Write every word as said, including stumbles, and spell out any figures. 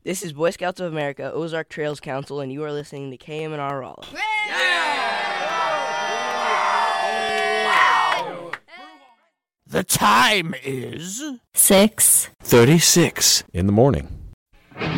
This is Boy Scouts of America, Ozark Trails Council, and you are listening to K M N R Rolla. The time is Six thirty-six in the morning.